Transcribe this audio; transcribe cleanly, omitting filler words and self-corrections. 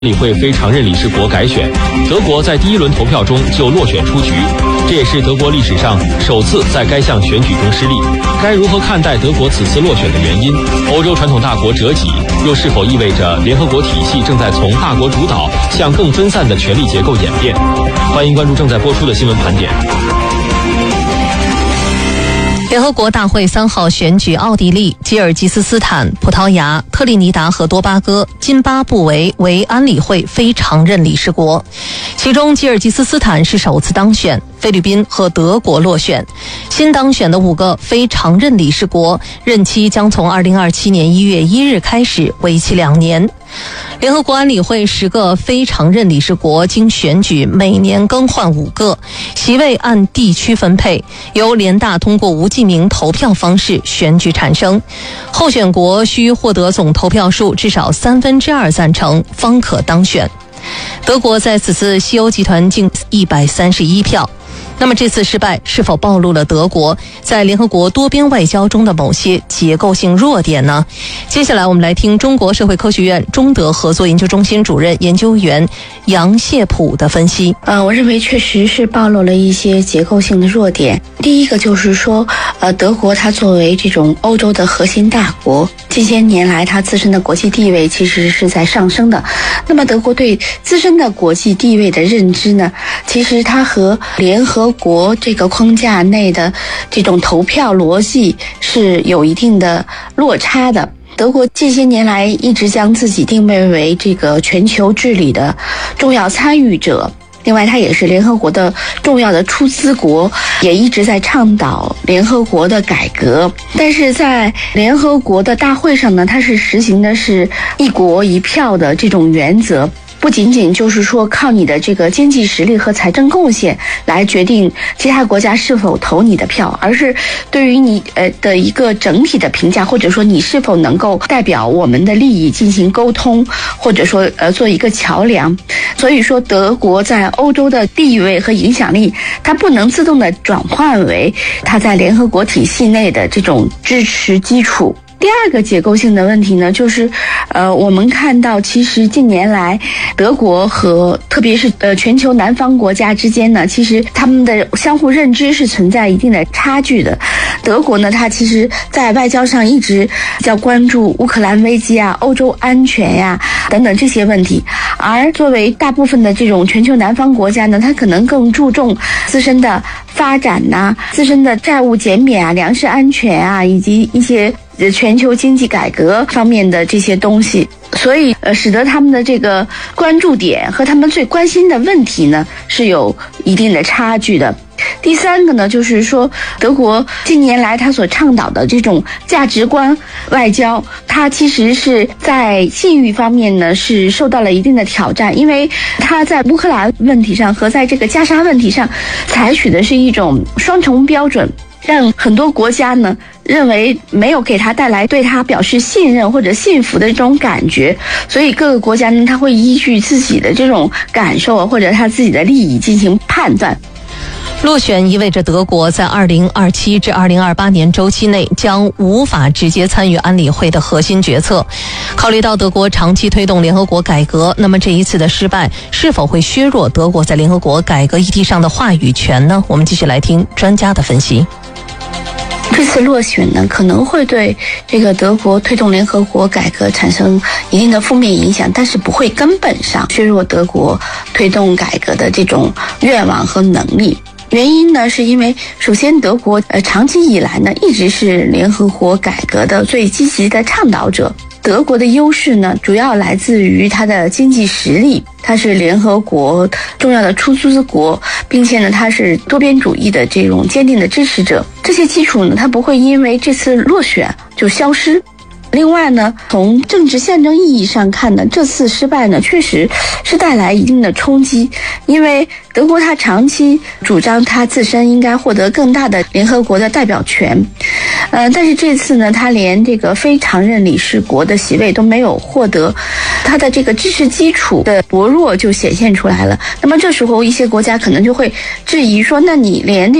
理会非常任理事国改选，德国在第一轮投票中就落选出局，这也是德国历史上首次在该项选举中失利。该如何看待德国此次落选的原因？欧洲传统大国折戟，又是否意味着联合国体系正在从大国主导向更分散的权力结构演变？欢迎关注正在播出的新闻盘点。 联合国大会3号选举奥地利、吉尔吉斯斯坦、葡萄牙、特立尼达和多巴哥、津巴布韦为安理会非常任理事国，其中吉尔吉斯斯坦是首次当选，菲律宾和德国落选。新当选的5个非常任理事国任期将从2027年1月1日开始，为期2年。联合国安理会10个非常任理事国经选举每年更换5个，席位按地区分配，由联大通过无记名投票方式选举产生。候选国需获得总投票数至少2/3赞成方可当选。德国在此次西欧集团竞131票。那么这次失败是否暴露了德国在联合国多边外交中的某些结构性弱点呢？接下来我们来听中国社会科学院中德合作研究中心主任研究员杨谢普的分析。 我认为确实是暴露了一些结构性的弱点。第一个就是说，德国它作为这种欧洲的核心大国，近些年来它自身的国际地位其实是在上升的。那么德国对自身的国际地位的认知呢，其实它和联合国这个框架内的这种投票逻辑是有一定的落差的。德国近些年来一直将自己定位为这个全球治理的重要参与者，另外它也是联合国的重要的出资国，也一直在倡导联合国的改革。但是在联合国的大会上呢，它是实行的是一国一票的这种原则，不仅仅就是说靠你的这个经济实力和财政贡献来决定其他国家是否投你的票，而是对于你的一个整体的评价，或者说你是否能够代表我们的利益进行沟通，或者说做一个桥梁。所以说德国在欧洲的地位和影响力，它不能自动的转换为它在联合国体系内的这种支持基础。第二个结构性的问题呢，就是我们看到其实近年来德国和特别是全球南方国家之间呢，其实他们的相互认知是存在一定的差距的。德国呢，它其实在外交上一直比较关注乌克兰危机啊、欧洲安全呀等等这些问题，而作为大部分的这种全球南方国家呢，它可能更注重自身的发展呐、自身的债务减免啊、粮食安全啊，以及一些全球经济改革方面的这些东西，所以使得他们的这个关注点和他们最关心的问题呢是有一定的差距的。第三个呢，就是说德国近年来他所倡导的这种价值观外交，它其实是在信誉方面呢是受到了一定的挑战，因为它在乌克兰问题上和在这个加沙问题上采取的是一种双重标准，让很多国家呢认为没有给他带来对他表示信任或者信服的这种感觉，所以各个国家呢，他会依据自己的这种感受或者他自己的利益进行判断。 落选意味着德国在2027至2028年周期内将无法直接参与安理会的核心决策。考虑到德国长期推动联合国改革，那么这一次的失败是否会削弱德国在联合国改革议题上的话语权呢？我们继续来听专家的分析。 这次落选呢，可能会对这个德国推动联合国改革产生一定的负面影响，但是不会根本上削弱德国推动改革的这种愿望和能力。原因呢，是因为首先德国长期以来呢一直是联合国改革的最积极的倡导者。德国的优势呢，主要来自于它的经济实力，它是联合国重要的出资国，并且呢，它是多边主义的这种坚定的支持者。这些基础呢，它不会因为这次落选就消失。另外呢，从政治象征意义上看呢，这次失败呢，确实是带来一定的冲击，因为德国它长期主张它自身应该获得更大的联合国的代表权，但是这次呢，它连这个非常任理事国的席位都没有获得，它的这个支持基础的薄弱就显现出来了。那么这时候一些国家可能就会质疑说，那你连